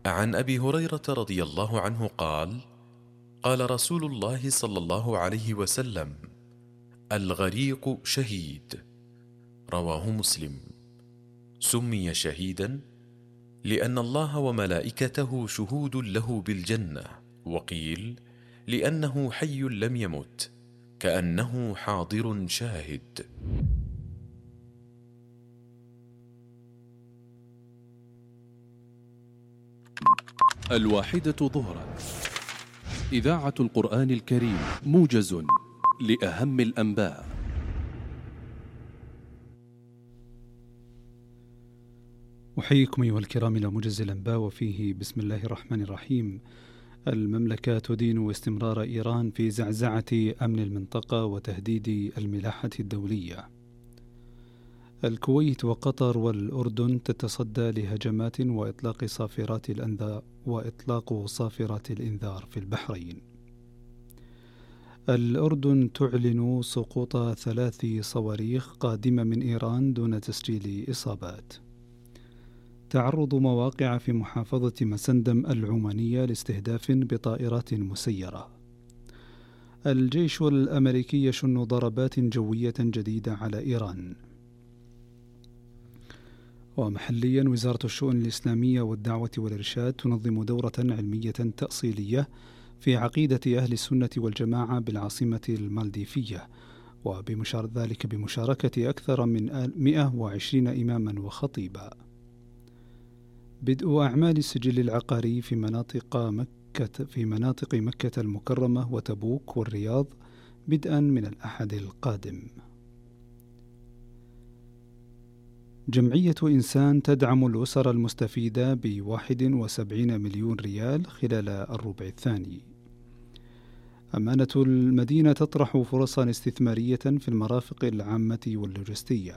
عن أبي هريرة رضي الله عنه قال: قال رسول الله صلى الله عليه وسلم: الغريق شهيد. رواه مسلم. سمي شهيدا لأن الله وملائكته شهود له بالجنة، وقيل لأنه حي لم يمت، كأنه حاضر شاهد. الواحدة ظهرا، إذاعة القرآن الكريم، موجز لأهم الأنباء. أحييكم أيها الكرام إلى موجز الأنباء، وفيه بسم الله الرحمن الرحيم. المملكة تدين استمرار إيران في زعزعة أمن المنطقة وتهديد الملاحة الدولية. الكويت وقطر والأردن تتصدى لهجمات وإطلاق صافرات الإنذار في البحرين. الأردن تعلن سقوط 3 صواريخ قادمة من إيران دون تسجيل إصابات. تعرض مواقع في محافظة مسندم العمانية لاستهداف بطائرات مسيرة. الجيش الأمريكي يشن ضربات جوية جديدة على إيران. ومحليا، وزارة الشؤون الإسلامية والدعوة والإرشاد تنظم دورة علمية تأصيلية في عقيدة أهل السنة والجماعة بالعاصمة المالديفية، ذلك بمشاركة أكثر من 120 إماما وخطيبا. بدء أعمال السجل العقاري في مناطق مكة المكرمة وتبوك والرياض بدءا من الأحد القادم. جمعية إنسان تدعم الأسر المستفيدة ب71 مليون ريال خلال الربع الثاني. أمانة المدينة تطرح فرصا استثمارية في المرافق العامة واللوجستية.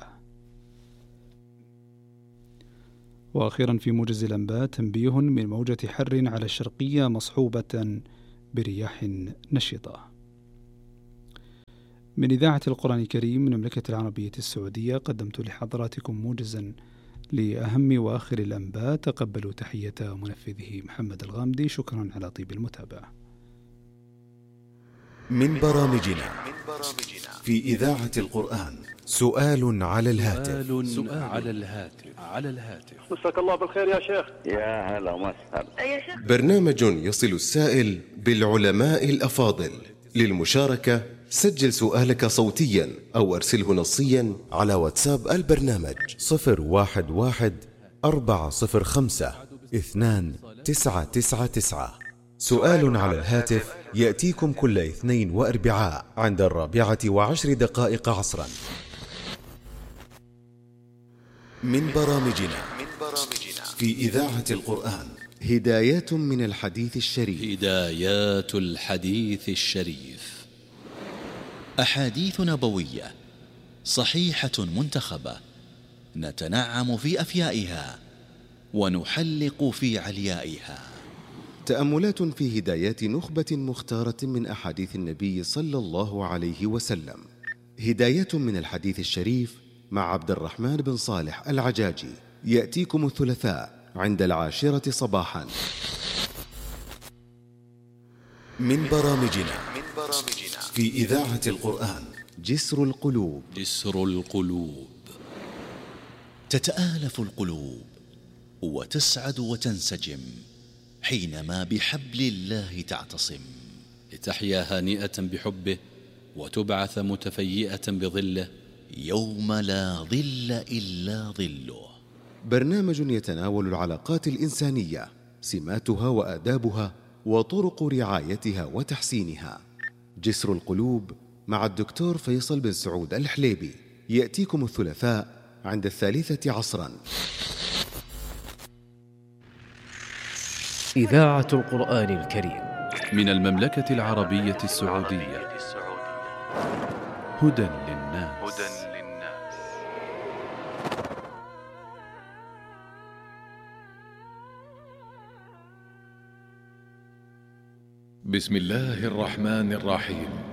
وأخيرا في موجز الأنباء، تنبيه من موجة حر على الشرقية مصحوبة برياح نشطة. من إذاعة القرآن الكريم من المملكة العربية السعودية قدمت لحضراتكم موجزا لأهم وآخر الأنباء. تقبلوا تحية منفذه محمد الغامدي. شكرا على طيب المتابعة. من برامجنا في إذاعة القرآن سؤال على الهاتف. على الهاتف. مساك الله بالخير يا شيخ. يا هلا وسهلا. برنامج يصل السائل بالعلماء الأفاضل. للمشاركة سجل سؤالك صوتيا أو أرسله نصيا على واتساب البرنامج 011-405-2999. سؤال على الهاتف يأتيكم كل اثنين وأربعاء عند 4:10 عصرا. من برامجنا في إذاعة القرآن هدايات من الحديث الشريف. هدايات الحديث الشريف، أحاديث نبوية صحيحة منتخبة نتنعم في أفيائها ونحلق في عليائها. تأملات في هدايات نخبة مختارة من أحاديث النبي صلى الله عليه وسلم. هداية من الحديث الشريف مع عبد الرحمن بن صالح العجاجي، يأتيكم الثلاثاء عند 10 صباحا. من برامجنا في إذاعة القرآن جسر القلوب. جسر القلوب، تتآلف القلوب وتسعد وتنسجم حينما بحبل الله تعتصم، لتحيا هانئة بحبه وتبعث متفيئة بظله يوم لا ظل إلا ظله. برنامج يتناول العلاقات الإنسانية، سماتها وآدابها وطرق رعايتها وتحسينها. جسر القلوب مع الدكتور فيصل بن سعود الحليبي، يأتيكم الثلاثاء عند 3 عصرا. إذاعة القرآن الكريم من المملكة العربية السعودية. هدى للناس. بسم الله الرحمن الرحيم.